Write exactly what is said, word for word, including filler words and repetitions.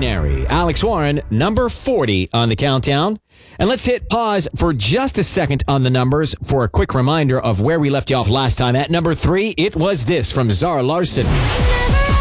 Ordinary. Alex Warren, number forty on the countdown. And let's hit pause for just a second on the numbers for a quick reminder of where we left you off last time. At number three, it was this from Zara Larsson.